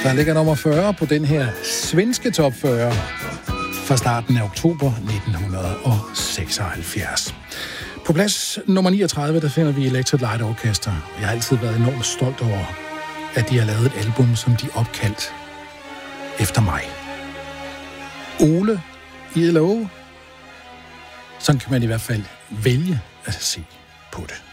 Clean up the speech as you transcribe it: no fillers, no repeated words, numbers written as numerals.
Der ligger nummer 40 på den her svenske top 40 fra starten af oktober 1976. På plads nummer 39, der finder vi Electric Light Orchestra. Jeg har altid været enormt stolt over, at de har lavet et album, som de opkaldt efter mig. Ole ILO. Sådan kan man i hvert fald vælge at se på det.